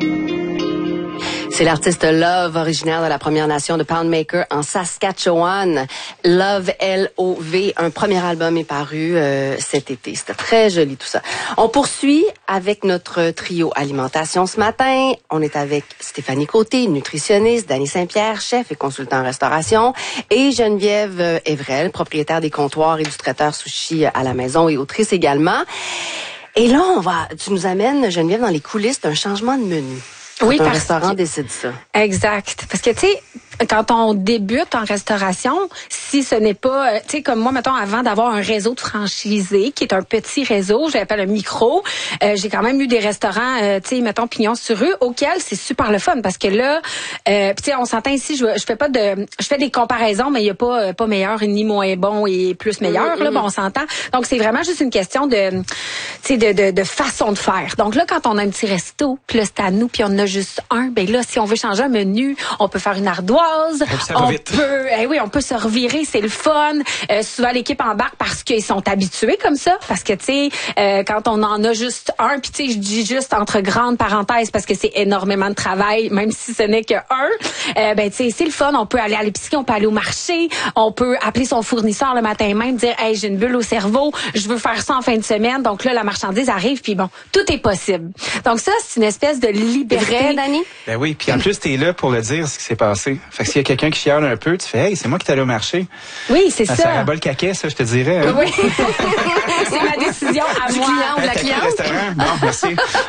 C'est l'artiste Love, originaire de la Première Nation de Poundmaker en Saskatchewan. Love, L-O-V. Un premier album est paru cet été. C'était très joli tout ça. On poursuit avec notre trio alimentation ce matin. On est avec Stéphanie Côté, nutritionniste, Dany Saint-Pierre, chef et consultant en restauration, et Geneviève Evrel, propriétaire des comptoirs et du traiteur sushi à la maison et autrice également. Et là, tu nous amènes, Geneviève, dans les coulisses d'un changement de menu. Oui, un restaurant décide ça. Exact. Parce que, tu sais, quand on débute en restauration, si ce n'est pas, tu sais, comme moi, mettons, avant d'avoir un réseau de franchisés, qui est un petit réseau, j'appelle un micro, j'ai quand même eu des restaurants, tu sais, mettons, pignon sur rue, auxquels c'est super le fun, parce que là, tu sais, on s'entend ici, je fais des comparaisons, mais il y a pas meilleur ni moins bon et plus meilleur, là, bon, on s'entend. Donc, c'est vraiment juste une question de, tu sais, de façon de faire. Donc là, quand on a un petit resto, puis là, c'est à nous, puis on en a juste un, ben là, si on veut changer un menu, on peut faire une ardoise, on peut se revirer, c'est le fun. Souvent l'équipe embarque parce qu'ils sont habitués comme ça, parce que tu sais quand on en a juste un, puis tu sais je dis juste entre grandes parenthèses parce que c'est énormément de travail, même si ce n'est que un. Ben tu sais c'est le fun, on peut aller à l'épicerie, on peut aller au marché, on peut appeler son fournisseur le matin même, dire hey j'ai une bulle au cerveau, je veux faire ça en fin de semaine, donc là la marchandise arrive, puis bon tout est possible. Donc ça c'est une espèce de liberté. Vrai, Dany? Ben oui, puis en plus t'es là pour le dire ce qui s'est passé. Fait que s'il y a quelqu'un qui chiale un peu, tu fais hey, c'est moi qui t'allais au marché. Oui, c'est ça. Ça rabat le caquet, ça, je te dirais. Hein? Oui. C'est ma décision à moi. Client ou de la cliente. Bon, merci.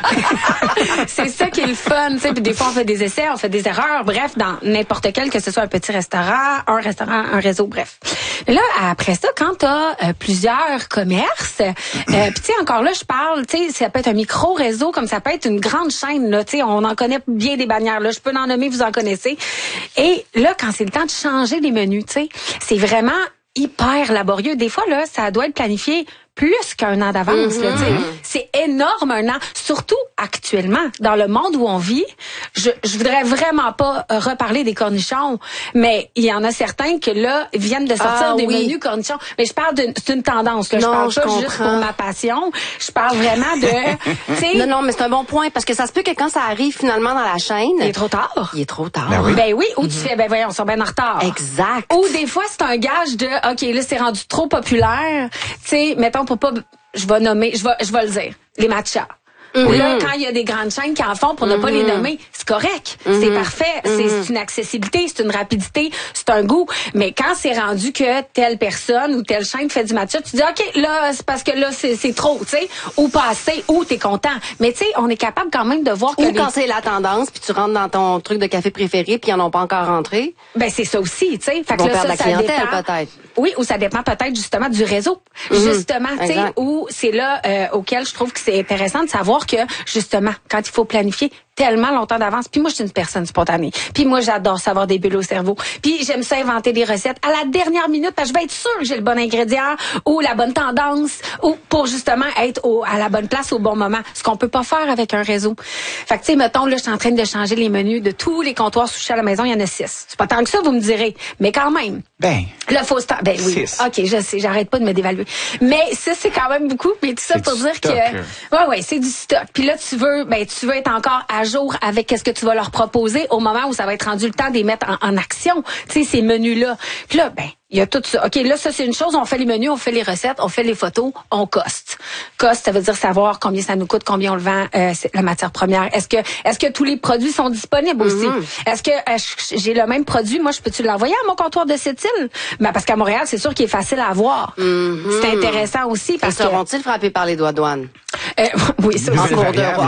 C'est ça qui est le fun, tu sais. Puis des fois, on fait des essais, on fait des erreurs. Bref, dans n'importe quel, que ce soit un petit restaurant, un réseau, bref. Mais là, après ça, quand t'as plusieurs commerces, puis tu sais, encore là, je parle, tu sais, ça peut être un micro-réseau, comme ça peut être une grande chaîne, là, tu sais, on en connaît bien des bannières, là. Je peux en nommer, vous en connaissez. Et là, quand c'est le temps de changer les menus, tu sais, c'est vraiment hyper laborieux. Des fois, là, ça doit être planifié plus qu'un an d'avance. Là, c'est énorme, un an. Surtout actuellement, dans le monde où on vit, je voudrais vraiment pas reparler des cornichons, mais il y en a certains que là viennent de sortir des menus cornichons. Mais je parle c'est une tendance. Là. Je parle pas juste pour ma passion. Je parle vraiment de... Non, mais c'est un bon point, parce que ça se peut que quand ça arrive finalement dans la chaîne... Il est trop tard. Il est trop tard. Ben oui, ou tu fais, ben voyons, on sont bien en retard. Exact. Ou des fois, c'est un gage de, OK, là, c'est rendu trop populaire. Tu sais, mettons, pour pas, je vais le dire, les matchas. Là, quand il y a des grandes chaînes qui en font pour ne pas les nommer, c'est correct. C'est parfait. C'est une accessibilité, c'est une rapidité, c'est un goût. Mais quand c'est rendu que telle personne ou telle chaîne fait du matcha, tu dis, OK, là, c'est parce que là, c'est trop, tu sais, ou pas assez, ou t'es content. Mais tu sais, on est capable quand même de voir que... Ou quand c'est la tendance, puis tu rentres dans ton truc de café préféré, puis ils n'en ont pas encore rentré. Ben, c'est ça aussi, tu sais. Fait que là, perdre la clientèle, peut-être. Oui, ou ça dépend peut-être justement du réseau. Justement, tu sais, où c'est là auquel je trouve que c'est intéressant de savoir que, justement, quand il faut planifier tellement longtemps d'avance, puis moi, je suis une personne spontanée. Puis moi, j'adore savoir des bulles au cerveau. Puis j'aime ça inventer des recettes à la dernière minute, parce que je vais être sûre que j'ai le bon ingrédient ou la bonne tendance, ou pour justement être à la bonne place au bon moment. Ce qu'on peut pas faire avec un réseau. Fait que, tu sais, mettons, là, je suis en train de changer les menus de tous les comptoirs sushi à la maison. Il y en a 6. C'est pas tant que ça, vous me direz. Mais quand même. Ben. Là, faut ben oui. 6. OK, je sais, j'arrête pas de me dévaluer. Mais ça, c'est quand même beaucoup. Mais tout ça pour dire stock, que... Ouais, c'est du stock. Puis là, tu veux être encore à jour avec qu'est-ce que tu vas leur proposer au moment où ça va être rendu le temps de les mettre en action. Tu sais, ces menus-là. Puis là, ben, il y a tout ça. OK, là, ça, c'est une chose. On fait les menus, on fait les recettes, on fait les photos, on coste. Coste, ça veut dire savoir combien ça nous coûte, combien on le vend, la matière première. Est-ce que tous les produits sont disponibles aussi? Est-ce que j'ai le même produit? Moi, je peux-tu l'envoyer à mon comptoir de cette île? Ben, parce qu'à Montréal, c'est sûr qu'il est facile à avoir. C'est intéressant aussi parce que... seront-ils frappés par les douanes? Oui, ça aussi.